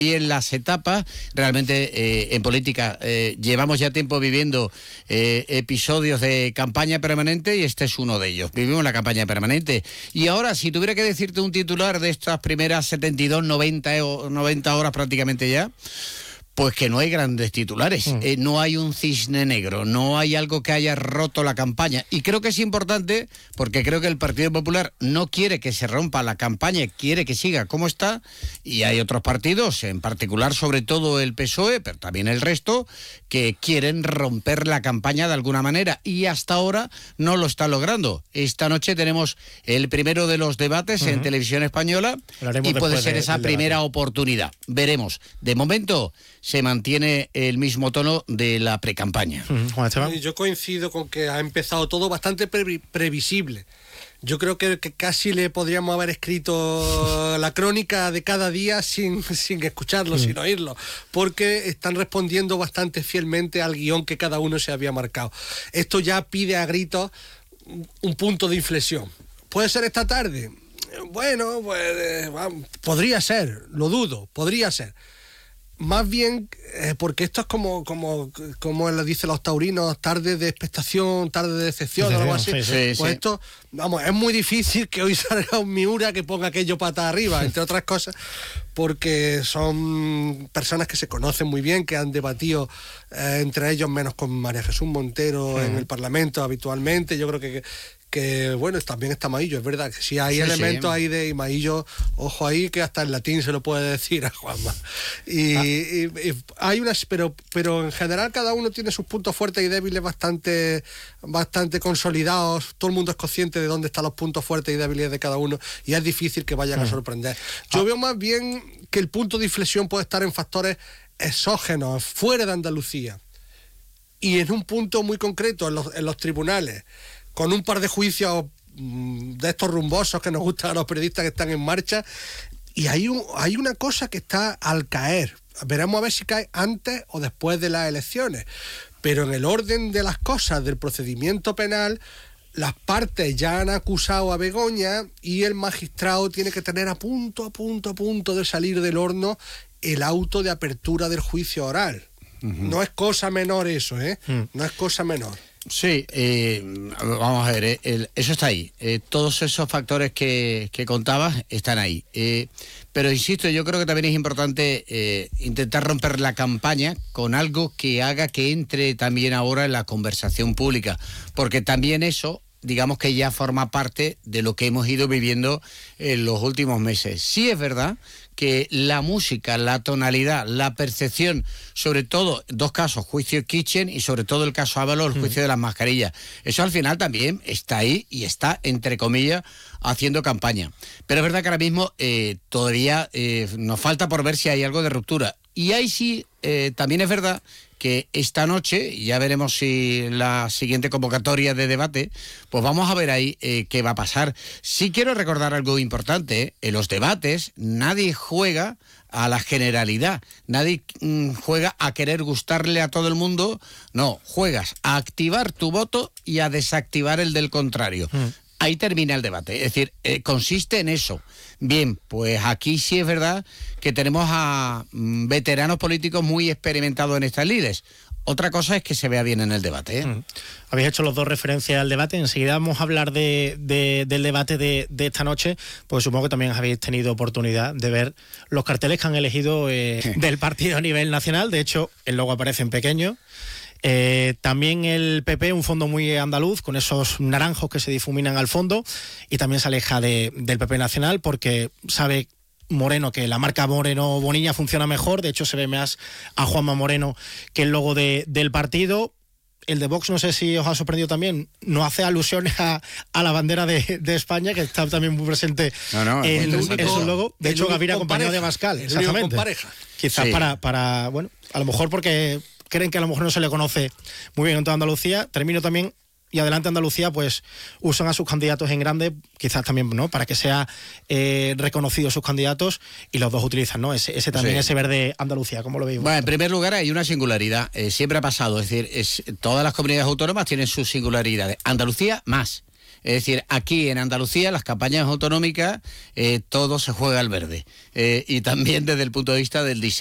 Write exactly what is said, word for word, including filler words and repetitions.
Y en las etapas, realmente eh, en política eh, llevamos ya tiempo viviendo eh, episodios de campaña permanente y este es uno de ellos. Vivimos la campaña permanente. Y ahora, si tuviera que decirte un titular de estas primeras setenta y dos, noventa, noventa horas prácticamente ya, pues que no hay grandes titulares, mm. eh, no hay un cisne negro, no hay algo que haya roto la campaña. Y creo que es importante, porque creo que el Partido Popular no quiere que se rompa la campaña, quiere que siga como está, y hay otros partidos, en particular sobre todo el P S O E, pero también el resto, que quieren romper la campaña de alguna manera, y hasta ahora no lo están logrando. Esta noche tenemos el primero de los debates uh-huh. en Televisión Española, y puede ser de, esa primera debate. oportunidad. Veremos. De momento se mantiene el mismo tono de la precampaña. Uh-huh. Yo coincido con que ha empezado todo bastante pre- previsible. Yo creo que, que casi le podríamos haber escrito la crónica de cada día sin, sin escucharlo, sí. sin oírlo, porque están respondiendo bastante fielmente al guión que cada uno se había marcado. Esto ya pide a gritos un punto de inflexión. ¿Puede ser esta tarde? Bueno, pues eh, podría ser, lo dudo, podría ser. Más bien, eh, porque esto es como, como, como le dicen los taurinos, tarde de expectación, tarde de decepción, o algo así. Sí, sí, pues sí. esto, vamos, es muy difícil que hoy salga un Miura que ponga aquello pata arriba, entre otras cosas, porque son personas que se conocen muy bien, que han debatido eh, entre ellos, menos con María Jesús Montero sí. en el Parlamento habitualmente. Yo creo que... que bueno, también está Maillo, es verdad que si hay sí, elementos sí. ahí de Maillo, ojo ahí que hasta en latín se lo puede decir a Juanma. Y, ah. y, y hay unas, pero pero en general cada uno tiene sus puntos fuertes y débiles bastante bastante consolidados. Todo el mundo es consciente de dónde están los puntos fuertes y débiles de cada uno y es difícil que vayan ah. a sorprender. Yo ah. veo más bien que el punto de inflexión puede estar en factores exógenos, fuera de Andalucía. Y en un punto muy concreto, en los, en los tribunales, con un par de juicios de estos rumbosos que nos gustan a los periodistas que están en marcha, y hay, un, hay una cosa que está al caer. Veremos a ver si cae antes o después de las elecciones. Pero en el orden de las cosas del procedimiento penal, las partes ya han acusado a Begoña y el magistrado tiene que tener a punto, a punto, a punto de salir del horno el auto de apertura del juicio oral. Uh-huh. No es cosa menor eso, ¿eh? Uh-huh. No es cosa menor. Sí, eh, vamos a ver, eh, el, eso está ahí. Eh, todos esos factores que, que contabas están ahí. Eh, pero insisto, yo creo que también es importante eh, intentar romper la campaña con algo que haga que entre también ahora en la conversación pública. Porque también eso, digamos que ya forma parte de lo que hemos ido viviendo en los últimos meses. Sí es verdad que la música, la tonalidad, la percepción, sobre todo, dos casos, juicio Kitchen y sobre todo el caso Ábalos, el juicio mm. de las mascarillas, eso al final también está ahí y está, entre comillas, haciendo campaña. Pero es verdad que ahora mismo eh, todavía eh, nos falta por ver si hay algo de ruptura. Y ahí sí, eh, también es verdad que esta noche, ya veremos si la siguiente convocatoria de debate, pues vamos a ver ahí eh, qué va a pasar. Sí quiero recordar algo importante, ¿eh? En los debates nadie juega a la generalidad, nadie mmm, juega a querer gustarle a todo el mundo, no, juegas a activar tu voto y a desactivar el del contrario. Mm. Ahí termina el debate, es decir, eh, consiste en eso. Bien, pues aquí sí es verdad que tenemos a mm, veteranos políticos muy experimentados en estas lides. Otra cosa es que se vea bien en el debate, ¿eh? Mm. Habéis hecho los dos referencia al debate. Enseguida vamos a hablar de, de, del debate de, de esta noche, pues supongo que también habéis tenido oportunidad de ver los carteles que han elegido eh, sí. del partido a nivel nacional. De hecho, el logo aparece en pequeño. Eh, también el P P, un fondo muy andaluz, con esos naranjos que se difuminan al fondo, y también se aleja de, del P P nacional porque sabe Moreno que la marca Moreno Bonilla funciona mejor. De hecho, se ve más a Juanma Moreno que el logo de, del partido. El de Vox, no sé si os ha sorprendido también, no hace alusiones a, a la bandera de, de España, que está también muy presente no, no, en, en su logo. De hecho, Gaviria acompañado de Abascal, exactamente. Con pareja. Quizás sí. para, para, bueno, a lo mejor porque creen que a lo mejor no se le conoce muy bien en toda Andalucía. Termino también, y adelante Andalucía, pues usan a sus candidatos en grande, quizás también, ¿no?, para que sea eh, reconocidos sus candidatos, y los dos utilizan, ¿no?, ese, ese también, sí. ese verde Andalucía, ¿cómo lo veis? Bueno, en primer lugar hay una singularidad, eh, siempre ha pasado, es decir, es, todas las comunidades autónomas tienen sus singularidades, Andalucía más. Es decir, aquí en Andalucía, las campañas autonómicas, eh, todo se juega al verde. Eh, y también desde el punto de vista del diseño.